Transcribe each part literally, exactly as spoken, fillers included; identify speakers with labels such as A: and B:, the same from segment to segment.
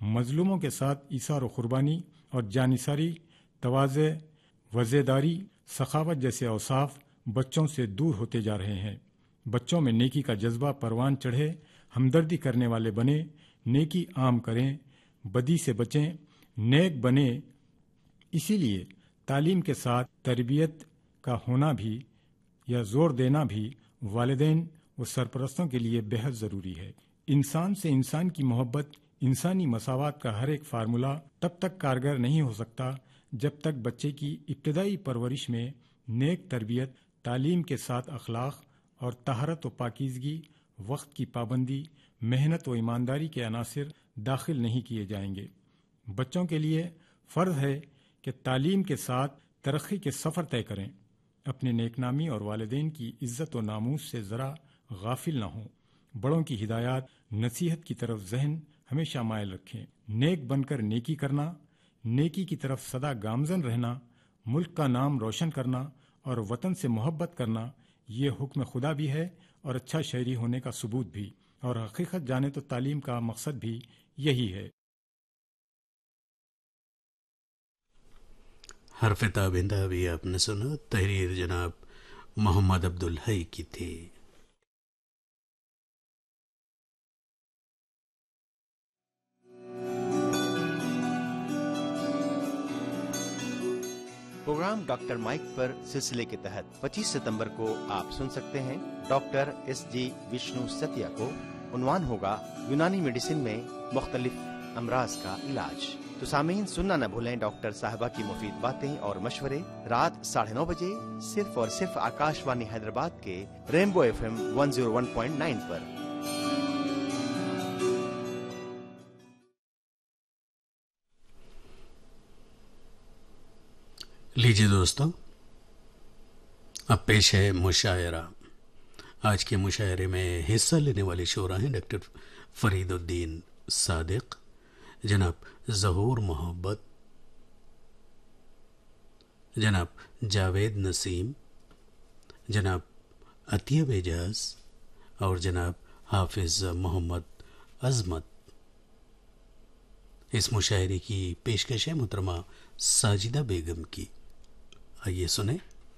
A: مظلوموں کے ساتھ ایثار و قربانی اور جانثاری، تواضع، وزیداری، سخاوت جیسے اوصاف بچوں سے دور ہوتے جا رہے ہیں۔ بچوں میں نیکی کا جذبہ پروان چڑھے، ہمدردی کرنے والے بنے، نیکی عام کریں، بدی سے بچیں، نیک بنے۔ اسی لیے تعلیم کے ساتھ تربیت کا ہونا بھی یا زور دینا بھی والدین و سرپرستوں کے لیے بہت ضروری ہے۔ انسان سے انسان کی محبت، انسانی مساوات کا ہر ایک فارمولہ تب تک کارگر نہیں ہو سکتا جب تک بچے کی ابتدائی پرورش میں نیک تربیت، تعلیم کے ساتھ اخلاق اور طہارت و پاکیزگی، وقت کی پابندی، محنت و ایمانداری کے عناصر داخل نہیں کیے جائیں گے۔ بچوں کے لیے فرض ہے کہ تعلیم کے ساتھ ترقی کے سفر طے کریں، اپنے نیک نامی اور والدین کی عزت و ناموس سے ذرا غافل نہ ہوں، بڑوں کی ہدایات، نصیحت کی طرف ذہن ہمیشہ مائل رکھیں، نیک بن کر نیکی کرنا، نیکی کی طرف سدا گامزن رہنا، ملک کا نام روشن کرنا اور وطن سے محبت کرنا، یہ حکم خدا بھی ہے اور اچھا شہری ہونے کا ثبوت بھی، اور حقیقت جانے تو تعلیم کا مقصد بھی یہی ہے۔
B: حرف تابندہ بھی آپ نے سنا، تحریر جناب محمد عبدالحی کی تھی۔
C: پروگرام ڈاکٹر مائک پر سلسلے کے تحت پچیس ستمبر کو آپ سن سکتے ہیں ڈاکٹر ایس جی وشنو ستیا کو۔ عنوان ہوگا یونانی میڈیسن میں مختلف امراض کا علاج۔ تو سامعین سننا نہ بھولیں ڈاکٹر صاحبہ کی مفید باتیں اور مشورے رات ساڑھے نو بجے صرف اور صرف آکاش وانی حیدرآباد کے Rambo F M one zero one point nine پر۔
B: لیجیے دوستو، اب پیش ہے مشاعرہ۔ آج کے مشاعرے میں حصہ لینے والے شعراء ہیں ڈاکٹر فرید الدین صادق، جناب ظہور محبت، جناب جاوید نسیم، جناب عطیہ اعجاز اور جناب حافظ محمد عظمت۔ اس مشاعرے کی پیشکش ہے محترمہ ساجدہ بیگم کی، آئیے سنیں۔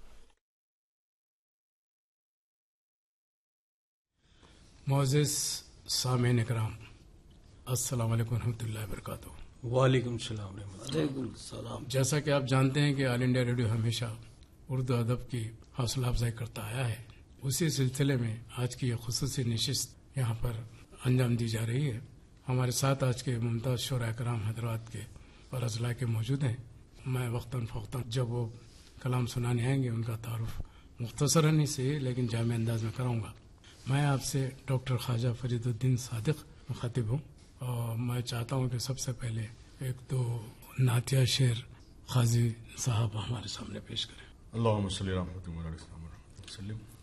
D: معزز سامعین اکرام، السلام علیکم ورحمۃ اللہ وبرکاتہ۔
E: وعلیکم السلام ورحمۃ اللہ وبرکاتہ۔
D: جیسا کہ آپ جانتے ہیں کہ آل انڈیا ریڈیو ہمیشہ اردو ادب کی حوصلہ افزائی کرتا آیا ہے، اسی سلسلے میں آج کی یہ خصوصی نشست یہاں پر انجام دی جا رہی ہے۔ ہمارے ساتھ آج کے ممتاز شعراء کرام حیدرآباد کے اور اضلاع کے موجود ہیں۔ میں وقتاً فوقتاً جب وہ کلام سنانے آئیں گے ان کا تعارف مختصراً ہی سے لیکن جامع انداز میں کراؤں گا۔ میں آپ سے ڈاکٹر خواجہ فرید الدین صادق مخاطب ہوں، اور میں چاہتا ہوں کہ سب سے پہلے ایک دو نعتیہ شعر قاضی صاحب ہمارے سامنے پیش کریں۔
F: اللہم صلی علی محمد و علی وسلم۔